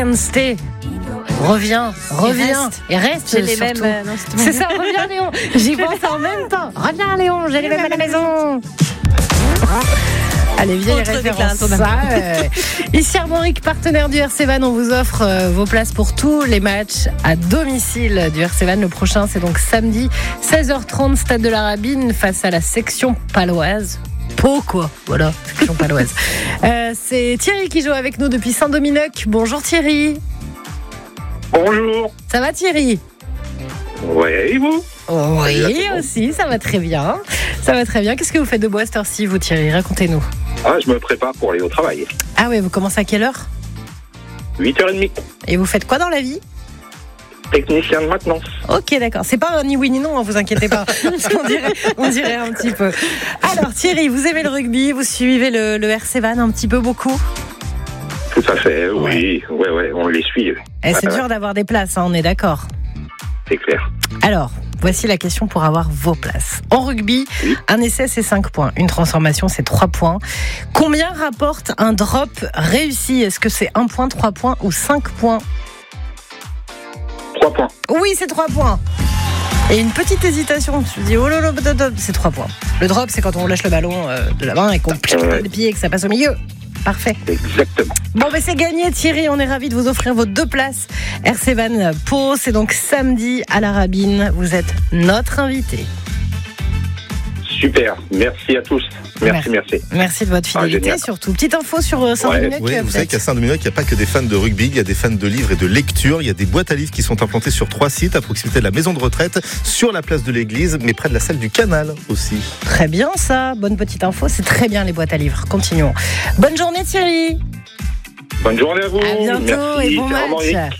Can Stay. Reviens et reste. J'ai les mêmes. C'est ça, reviens Léon. J'y pense en même temps. Reviens Léon, j'ai les mêmes à la maison. Allez, vieille référence. Ici Armorique, partenaire du RC Van, on vous offre vos places pour tous les matchs à domicile du RC Van. Le prochain, c'est donc samedi 16h30, stade de la Rabine, face à la section paloise. Voilà, section paloise. C'est Thierry qui joue avec nous depuis Saint-Dominique. Bonjour Thierry. Bonjour. Ça va Thierry? Ouais, et vous? Oui, aussi, ça va très bien. Ça va très bien. Qu'est-ce que vous faites de beau à cette heure-ci, vous Thierry? Racontez-nous. Je me prépare pour aller au travail. Ah ouais, vous commencez à quelle heure? 8h30. Et vous faites quoi dans la vie? Technicien de maintenance. Ok, d'accord. C'est pas ni oui ni non, vous inquiétez pas. on dirait un petit peu. Alors Thierry, vous aimez le rugby, vous suivez le RC Van un petit peu, beaucoup? Tout à fait, oui. Ouais, on les suit. C'est dur d'avoir des places, on est d'accord. C'est clair. Alors, voici la question pour avoir vos places. En rugby, un essai c'est 5 points, une transformation c'est 3 points. Combien rapporte un drop réussi? Est-ce que c'est 1 point, 3 points ou 5 points? 3 points. Oui, c'est 3 points. Et une petite hésitation, je me dis, oh là là, c'est 3 points. Le drop, c'est quand on lâche le ballon de la main et qu'on pique le pied et que ça passe au milieu. Parfait. Exactement. Bon, c'est gagné Thierry, on est ravis de vous offrir vos 2 places RC Van Pau. C'est donc samedi à la Rabine. Vous êtes notre invité. Super, merci à tous. Merci. Merci de votre fidélité, surtout. Petite info sur Saint-Dominique. Oui, vous savez qu'à Saint-Dominique, il n'y a pas que des fans de rugby, il y a des fans de livres et de lecture. Il y a des boîtes à livres qui sont implantées sur 3 sites à proximité de la maison de retraite, sur la place de l'église, mais près de la salle du canal aussi. Très bien ça, bonne petite info, c'est très bien les boîtes à livres. Continuons. Bonne journée Thierry. Bonne journée à vous. À bientôt. Merci. Et bon match.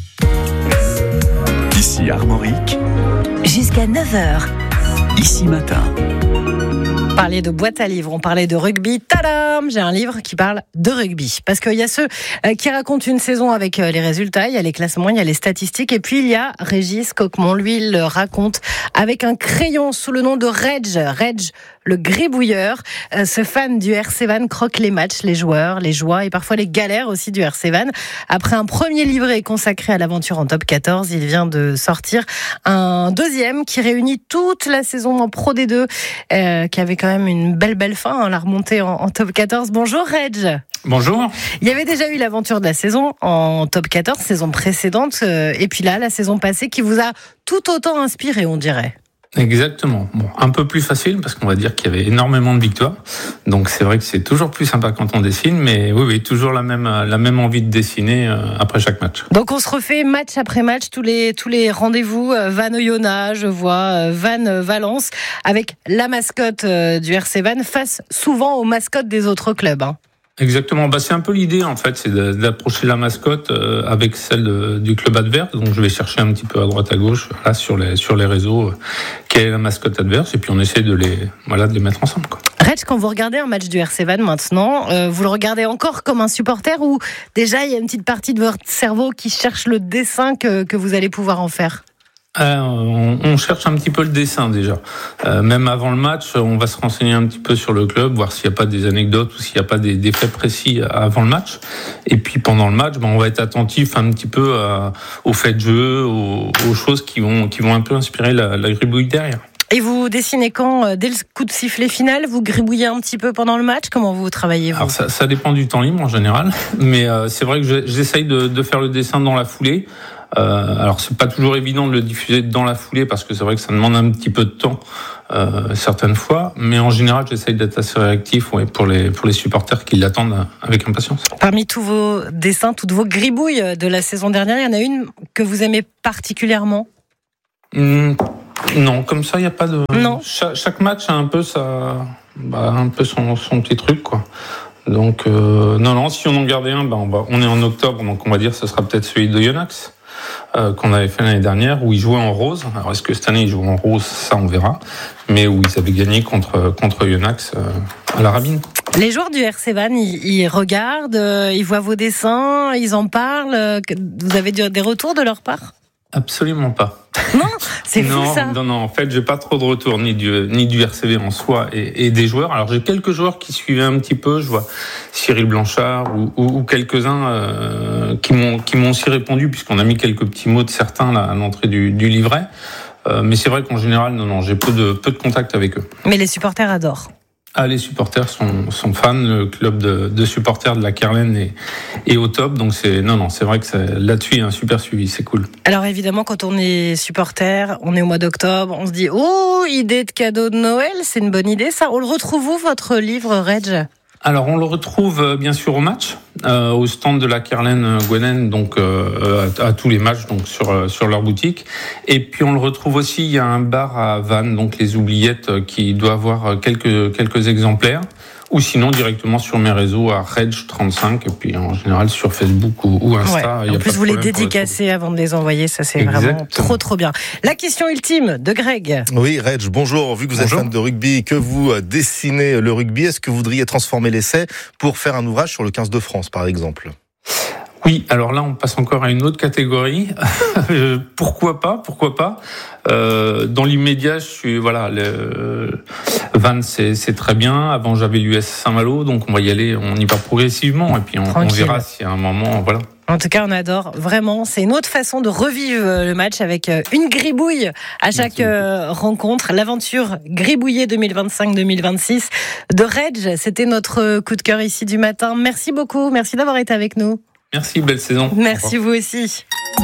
Ici Armorique. Jusqu'à 9h. Ici Matin. On parlait de boîte à livres, on parlait de rugby. Tadam! J'ai un livre qui parle de rugby. Parce qu'il y a ceux qui racontent une saison avec les résultats, il y a les classements, il y a les statistiques. Et puis il y a Régis Coquemont. Lui, il le raconte avec un crayon sous le nom de Reg, le gribouilleur. Ce fan du RC Van croque les matchs, les joueurs, les joies et parfois les galères aussi du RC Van. Après un premier livret consacré à l'aventure en top 14, il vient de sortir un deuxième qui réunit toute la saison en Pro D2, qui avait quand même une belle fin, la remontée en top 14. Bonjour Reg. Bonjour. Il y avait déjà eu l'aventure de la saison en top 14, saison précédente, et puis là, la saison passée qui vous a tout autant inspiré, on dirait. Exactement. Bon, un peu plus facile parce qu'on va dire qu'il y avait énormément de victoires. Donc c'est vrai que c'est toujours plus sympa quand on dessine, mais oui, toujours la même envie de dessiner après chaque match. Donc on se refait match après match, tous les rendez-vous, Van Oyonnax, je vois, Van Valence, avec la mascotte du RC Van face souvent aux mascottes des autres clubs. Exactement. C'est un peu l'idée, en fait, c'est d'approcher la mascotte avec celle du club adverse. Donc, je vais chercher un petit peu à droite, à gauche, là, sur les réseaux, quelle est la mascotte adverse, et puis on essaie de les mettre ensemble, quoi. Reg, quand vous regardez un match du RC Van maintenant, vous le regardez encore comme un supporter ou déjà il y a une petite partie de votre cerveau qui cherche le dessin que vous allez pouvoir en faire? On cherche un petit peu le dessin déjà. Même avant le match, on va se renseigner un petit peu sur le club, voir s'il n'y a pas des anecdotes ou s'il n'y a pas des faits précis avant le match. Et puis pendant le match, on va être attentif un petit peu aux faits de jeu, aux choses qui vont un peu inspirer la gribouille derrière. Et vous dessinez quand? Dès le coup de sifflet final, vous gribouillez un petit peu pendant le match? Comment vous travaillez, vous? Alors ça dépend du temps libre en général, mais c'est vrai que j'essaye de faire le dessin dans la foulée. Alors c'est pas toujours évident de le diffuser dans la foulée parce que c'est vrai que ça demande un petit peu de temps certaines fois, mais en général j'essaye d'être assez réactif pour les supporters qui l'attendent avec impatience. Parmi tous vos dessins, toutes vos gribouilles de la saison dernière, il y en a une que vous aimez particulièrement? Non, comme ça il y a pas de. Non. Chaque match a un peu un peu son petit truc, quoi. Donc non, si on en gardait un, on est en octobre, donc on va dire que ce sera peut-être celui de Oyonnax. Qu'on avait fait l'année dernière, où ils jouaient en rose. Alors est-ce que cette année ils jouent en rose, ça on verra, mais où ils avaient gagné contre Oyonnax à la Rabine. Les joueurs du RC Van, ils regardent, ils voient vos dessins, ils en parlent. Vous avez des retours de leur part? Absolument pas. Non, c'est fou ça. Non, en fait, j'ai pas trop de retour ni du RCV en soi et des joueurs. Alors j'ai quelques joueurs qui suivaient un petit peu, je vois Cyril Blanchard ou quelques-uns qui m'ont aussi répondu, puisqu'on a mis quelques petits mots de certains là à l'entrée du livret. Mais c'est vrai qu'en général, non, j'ai peu de contact avec eux. Mais les supporters adorent. Ah, les supporters sont fans. Le club de supporters de la Kerlen est au top. Donc c'est vrai que là-dessus il y a un super suivi. C'est cool. Alors évidemment, quand on est supporter, on est au mois d'octobre, on se dit idée de cadeau de Noël, c'est une bonne idée ça. On le retrouve où votre livre, Reg ? Alors on le retrouve bien sûr au match, au stand de la Kerlen Gwennen, donc à tous les matchs, donc sur leur boutique. Et puis on le retrouve aussi, il y a un bar à Vannes, donc les Oubliettes, qui doit avoir quelques exemplaires. Ou sinon directement sur mes réseaux à Reg35 et puis en général sur Facebook ou Insta. Ouais. En plus vous les dédicacez avant de les envoyer, ça c'est vraiment trop bien. La question ultime de Greg. Oui, Reg, bonjour. Vu que vous êtes fan de rugby, que vous dessinez le rugby, est-ce que vous voudriez transformer l'essai pour faire un ouvrage sur le 15 de France par exemple ? Oui, alors là on passe encore à une autre catégorie. Pourquoi pas. Dans l'immédiat, Vannes c'est très bien. Avant j'avais l'US Saint-Malo, donc on va y aller, on y va progressivement et puis on verra si à un moment voilà. En tout cas, on adore vraiment. C'est une autre façon de revivre le match avec une gribouille à chaque rencontre. L'aventure gribouillée 2025-2026 de Reg. C'était notre coup de cœur ici du matin. Merci beaucoup. Merci d'avoir été avec nous. Merci, belle saison. Merci vous aussi.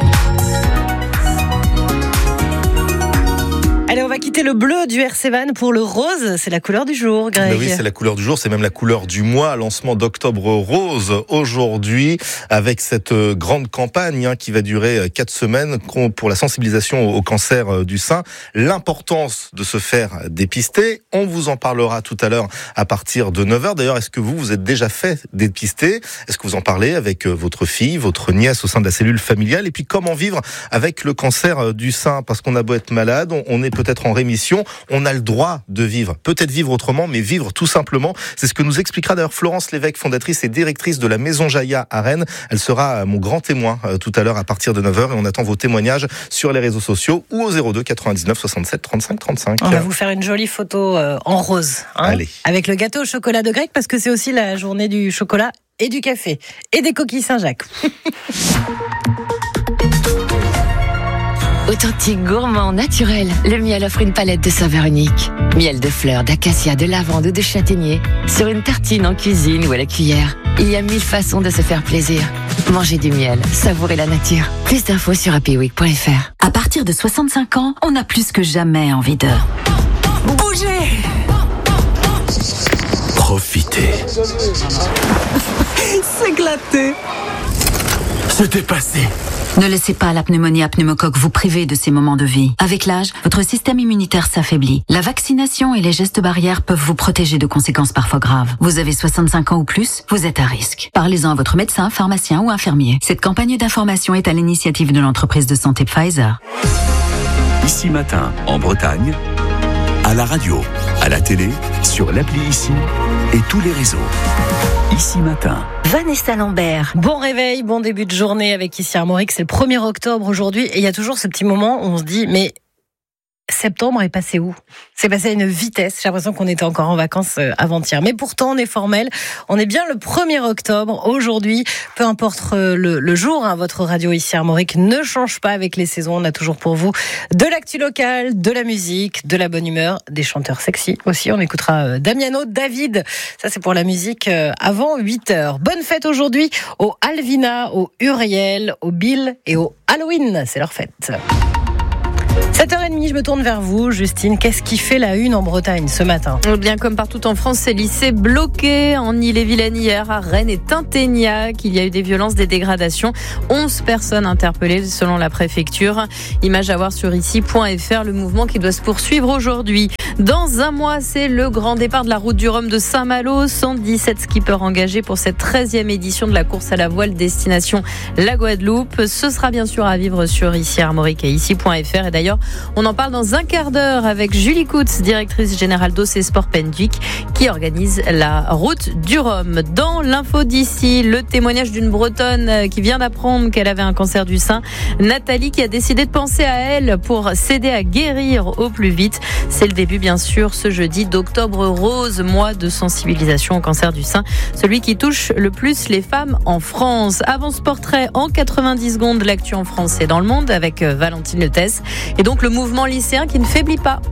Allez, on va quitter le bleu du RC Vannes pour le rose. C'est la couleur du jour, Greg. Oui, c'est la couleur du jour, c'est même la couleur du mois. Lancement d'Octobre Rose aujourd'hui, avec cette grande campagne qui va durer 4 semaines pour la sensibilisation au cancer du sein. L'importance de se faire dépister. On vous en parlera tout à l'heure à partir de 9h. D'ailleurs, est-ce que vous êtes déjà fait dépister ? Est-ce que vous en parlez avec votre fille, votre nièce au sein de la cellule familiale ? Et puis, comment vivre avec le cancer du sein ? Parce qu'on a beau être malade, on est peut-être en rémission, on a le droit de vivre. Peut-être vivre autrement, mais vivre tout simplement. C'est ce que nous expliquera d'ailleurs Florence Lévesque, fondatrice et directrice de la Maison Jaïa à Rennes. Elle sera mon grand témoin tout à l'heure à partir de 9h et on attend vos témoignages sur les réseaux sociaux ou au 02 99 67 35 35. On va vous faire une jolie photo en rose. Allez. Avec le gâteau au chocolat de Greg parce que c'est aussi la journée du chocolat et du café et des coquilles Saint-Jacques. Authentique, gourmand, naturel, le miel offre une palette de saveurs uniques. Miel de fleurs, d'acacia, de lavande ou de châtaignier. Sur une tartine, en cuisine ou à la cuillère. Il y a 1000 façons de se faire plaisir. Mangez du miel, savourez la nature. Plus d'infos sur happyweek.fr. À partir de 65 ans, on a plus que jamais envie de bouger. Profitez. S'éclater. Se dépasser. Ne laissez pas la pneumonie à pneumocoque vous priver de ces moments de vie. Avec l'âge, votre système immunitaire s'affaiblit. La vaccination et les gestes barrières peuvent vous protéger de conséquences parfois graves. Vous avez 65 ans ou plus, vous êtes à risque. Parlez-en à votre médecin, pharmacien ou infirmier. Cette campagne d'information est à l'initiative de l'entreprise de santé Pfizer. Ici Matin, en Bretagne, à la radio, à la télé, sur l'appli Ici et tous les réseaux. Ici Matin. Vanessa Lambert. Bon réveil, bon début de journée avec Ici Armorique. C'est le 1er octobre aujourd'hui et il y a toujours ce petit moment où on se dit mais septembre est passé où ? C'est passé à une vitesse. J'ai l'impression qu'on était encore en vacances avant-hier. Mais pourtant, on est formel. On est bien le 1er octobre aujourd'hui. Peu importe le jour, votre radio Ici Armorique ne change pas avec les saisons. On a toujours pour vous de l'actu locale, de la musique, de la bonne humeur, des chanteurs sexy aussi. On écoutera Damiano, David. Ça, c'est pour la musique avant 8h. Bonne fête aujourd'hui au Alvina, au Uriel, au Bill et au Halloween. C'est leur fête. 7h30, je me tourne vers vous, Justine. Qu'est-ce qui fait la une en Bretagne ce matin ? Bien comme partout en France, ces lycées bloqués en Ille-et-Vilaine hier, à Rennes et Tinténiac. Il y a eu des violences, des dégradations. 11 personnes interpellées selon la préfecture. Image à voir sur ici.fr, le mouvement qui doit se poursuivre aujourd'hui. Dans un mois, c'est le grand départ de la route du Rhum de Saint-Malo. 117 skippers engagés pour cette 13e édition de la course à la voile destination la Guadeloupe. Ce sera bien sûr à vivre sur Ici Armorique et ici.fr. Et D'ailleurs, on en parle dans un quart d'heure avec Julie Coutts, directrice générale d'OC Sport Pendwick, qui organise la route du Rhum. Dans l'info d'ici, le témoignage d'une Bretonne qui vient d'apprendre qu'elle avait un cancer du sein. Nathalie qui a décidé de penser à elle pour s'aider à guérir au plus vite. C'est le début, bien sûr, ce jeudi d'Octobre Rose, mois de sensibilisation au cancer du sein, celui qui touche le plus les femmes en France. Avant ce portrait, en 90 secondes, l'actu en France et dans le monde avec Valentine Letès. Et donc le mouvement lycéen qui ne faiblit pas.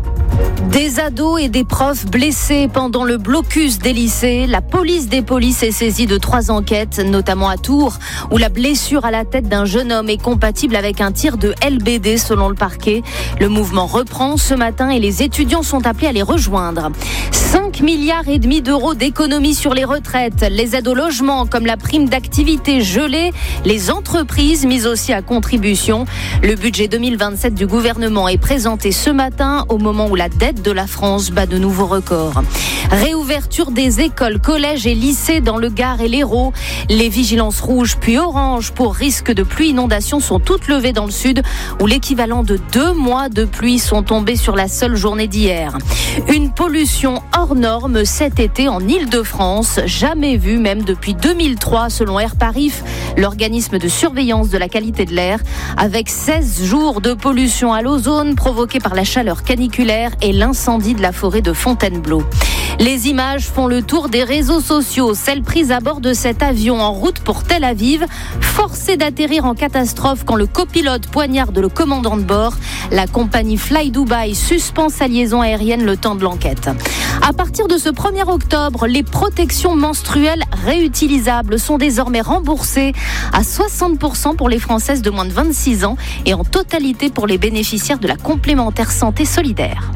Des ados et des profs blessés pendant le blocus des lycées. La police des polices est saisie de 3 enquêtes, notamment à Tours, où la blessure à la tête d'un jeune homme est compatible avec un tir de LBD selon le parquet. Le mouvement reprend ce matin et les étudiants sont appelés à les rejoindre. 5,5 milliards d'euros d'économies sur les retraites, les aides au logement comme la prime d'activité gelée, les entreprises mises aussi à contribution. Le budget 2027 du gouvernement est présenté ce matin au moment où la dette de la France bat de nouveaux records. Réouverture des écoles, collèges et lycées dans le Gard et l'Hérault. Les vigilances rouges puis oranges pour risque de pluie inondation sont toutes levées dans le sud où l'équivalent de 2 mois de pluie sont tombés sur la seule journée d'hier. Une pollution hors norme cet été en Île-de-France, jamais vue même depuis 2003 selon Air Paris, l'organisme de surveillance de la qualité de l'air, avec 16 jours de pollution à l'ozone provoquée par la chaleur caniculaire et l'incendie de la forêt de Fontainebleau. Les images font le tour des réseaux sociaux, celles prises à bord de cet avion en route pour Tel Aviv, forcé d'atterrir en catastrophe quand le copilote poignarde le commandant de bord. La compagnie Fly Dubai suspend sa liaison aérienne le temps de l'enquête. À partir de ce 1er octobre, les protections menstruelles réutilisables sont désormais remboursées à 60% pour les Françaises de moins de 26 ans et en totalité pour les bénéficiaires de la complémentaire santé solidaire.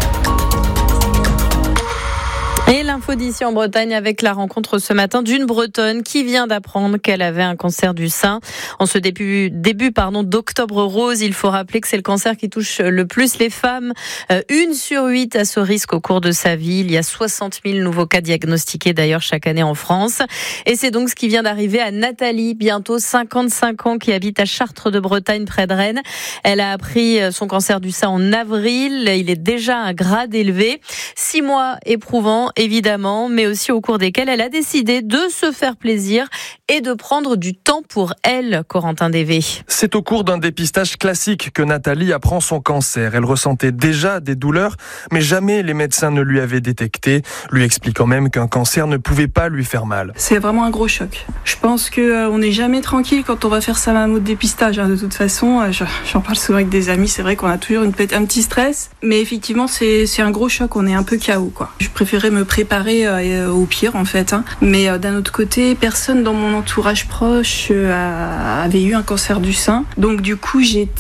Et l'info d'ici en Bretagne avec la rencontre ce matin d'une Bretonne qui vient d'apprendre qu'elle avait un cancer du sein. En ce début d'Octobre Rose, il faut rappeler que c'est le cancer qui touche le plus les femmes. 1 sur 8 a ce risque au cours de sa vie. Il y a 60 000 nouveaux cas diagnostiqués d'ailleurs chaque année en France. Et c'est donc ce qui vient d'arriver à Nathalie, bientôt 55 ans, qui habite à Chartres de Bretagne près de Rennes. Elle a appris son cancer du sein en avril. Il est déjà à un grade élevé. 6 mois éprouvants, évidemment, mais aussi au cours desquels elle a décidé de se faire plaisir et de prendre du temps pour elle, Corentin Dévé. C'est au cours d'un dépistage classique que Nathalie apprend son cancer. Elle ressentait déjà des douleurs, mais jamais les médecins ne lui avaient détecté, lui expliquant même qu'un cancer ne pouvait pas lui faire mal. C'est vraiment un gros choc. Je pense qu'on n'est jamais tranquille quand on va faire sa mammo de dépistage. De toute façon, j'en parle souvent avec des amis, c'est vrai qu'on a toujours un petit stress, mais effectivement c'est un gros choc, on est un peu KO, quoi. Je préférais me préparer au pire en fait, mais d'un autre côté, personne dans mon entourage proche avait eu un cancer du sein, donc du coup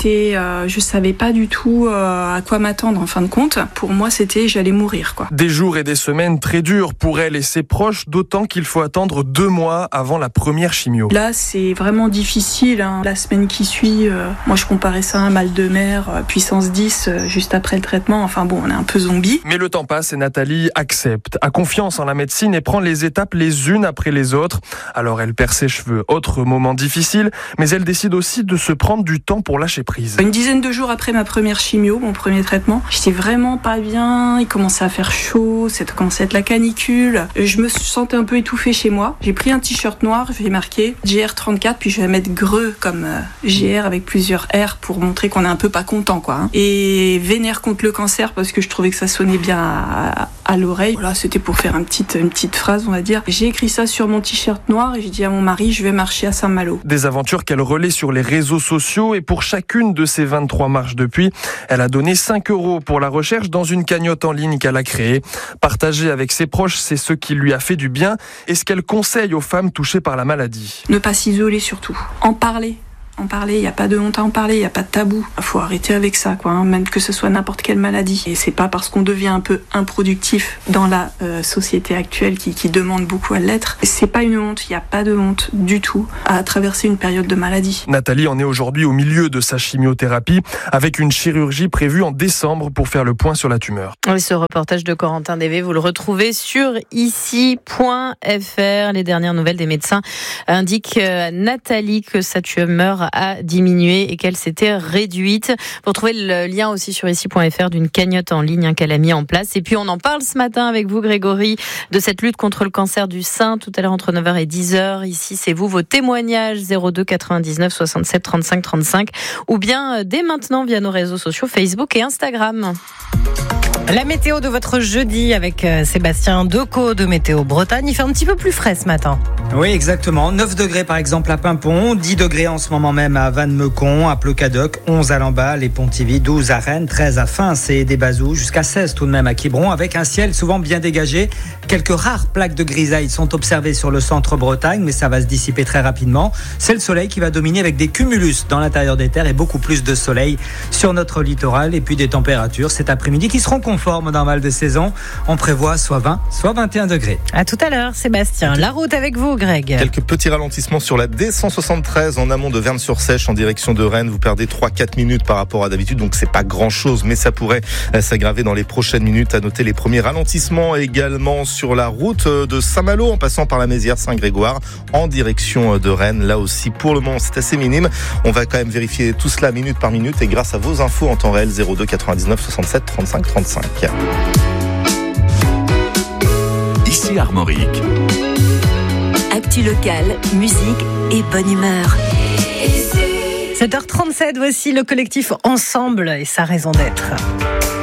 je savais pas du tout à quoi m'attendre en fin de compte. Pour moi c'était j'allais mourir, quoi. Des jours et des semaines très durs pour elle et ses proches, d'autant qu'il faut attendre 2 mois avant la première chimio. Là c'est vraiment difficile, La semaine qui suit, moi je comparais ça à un mal de mer puissance 10 juste après le traitement, enfin bon, on est un peu zombie. Mais le temps passe et Nathalie accepte, a confiance en la médecine et prend les étapes les unes après les autres. Alors elle perd ses cheveux, autre moment difficile, mais elle décide aussi de se prendre du temps pour lâcher prise. Une dizaine de jours après ma première chimio, mon premier traitement, j'étais vraiment pas bien, il commençait à faire chaud, ça commençait à être la canicule, je me sentais un peu étouffée chez moi. J'ai pris un t-shirt noir, j'ai marqué GR34, puis je vais mettre greux comme GR avec plusieurs R pour montrer qu'on est un peu pas content, quoi. Et vénère contre le cancer parce que je trouvais que ça sonnait bien à l'oreille. Voilà, c'était pour faire une petite phrase, on va dire. J'ai écrit ça sur mon t-shirt noir et j'ai dit à mon mari, je vais marcher à Saint-Malo. Des aventures qu'elle relaie sur les réseaux sociaux et pour chacune de ces 23 marches depuis, elle a donné 5 € pour la recherche dans une cagnotte en ligne qu'elle a créée. Partager avec ses proches, c'est ce qui lui a fait du bien et ce qu'elle conseille aux femmes touchées par la maladie. Ne pas s'isoler surtout. En parler, il n'y a pas de honte à en parler, il n'y a pas de tabou. Il faut arrêter avec ça, quoi, même que ce soit n'importe quelle maladie. Et c'est pas parce qu'on devient un peu improductif dans la société actuelle qui demande beaucoup à l'être. C'est pas une honte, il n'y a pas de honte du tout à traverser une période de maladie. Nathalie en est aujourd'hui au milieu de sa chimiothérapie avec une chirurgie prévue en décembre pour faire le point sur la tumeur. Oui, ce reportage de Corentin Dévé, vous le retrouvez sur ici.fr. Les dernières nouvelles des médecins indiquent à Nathalie que sa tumeur chaleur a diminué et qu'elle s'était réduite. Vous retrouvez le lien aussi sur ici.fr d'une cagnotte en ligne qu'elle a mis en place. Et puis on en parle ce matin avec vous, Grégory, de cette lutte contre le cancer du sein, tout à l'heure entre 9h et 10h. Ici, c'est vous, vos témoignages 02 99 67 35 35 ou bien dès maintenant via nos réseaux sociaux Facebook et Instagram. La météo de votre jeudi avec Sébastien Decaux de Météo Bretagne. Il fait un petit peu plus frais ce matin. Oui, exactement. 9 degrés par exemple à Paimpont, 10 degrés en ce moment même à Vannes-Meucon, à Plocadoc, 11 à Lamballe et Pontivy, 12 à Rennes, 13 à Fins et des Bazous, jusqu'à 16 tout de même à Quiberon, avec un ciel souvent bien dégagé. Quelques rares plaques de grisaille sont observées sur le centre Bretagne, mais ça va se dissiper très rapidement. C'est le soleil qui va dominer avec des cumulus dans l'intérieur des terres et beaucoup plus de soleil sur notre littoral et puis des températures cet après-midi qui seront conformes d'un val de saison. On prévoit soit 20, soit 21 degrés. À tout à l'heure, Sébastien. La route avec vous, Greg. Quelques petits ralentissements sur la D173 en amont de Verne-sur-Sèche en direction de Rennes. Vous perdez 3-4 minutes par rapport à d'habitude, donc c'est pas grand-chose, mais ça pourrait s'aggraver dans les prochaines minutes. À noter les premiers ralentissements également sur la route de Saint-Malo en passant par la Mézières Saint-Grégoire en direction de Rennes. Là aussi, pour le moment, c'est assez minime. On va quand même vérifier tout cela minute par minute et grâce à vos infos en temps réel 02 99 67 35 35. Ici Armorique. Actu local, musique et bonne humeur. 7h37, voici le collectif Ensemble et sa raison d'être.